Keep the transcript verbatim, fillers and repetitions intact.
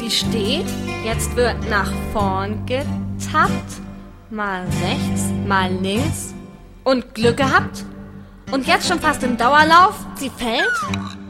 die steht, jetzt wird nach vorn getappt, mal rechts, mal links und Glück gehabt. Und jetzt schon fast im Dauerlauf, sie fällt